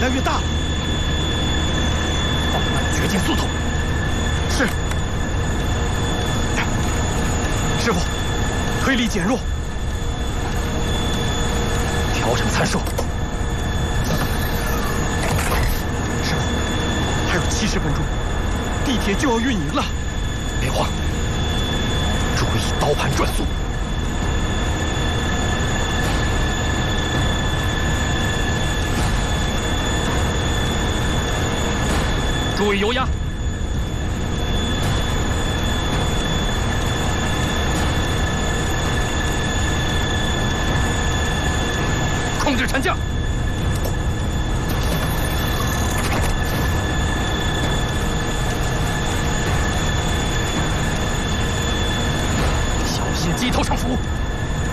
来越大了。放慢掘进速度。是。师傅，推力减弱，调整参数。师傅，还有70分钟，地铁就要运营了。别慌，注意刀盘转速。 注意油压，控制沉降，小心机头上浮。